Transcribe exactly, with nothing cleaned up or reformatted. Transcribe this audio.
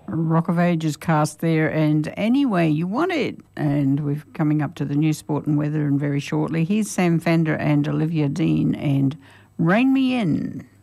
Rock of Ages cast there, and Anyway You Want It. And we're coming up to the news, sport and weather and very shortly. Here's Sam Fender and Olivia Dean and Rain Me In.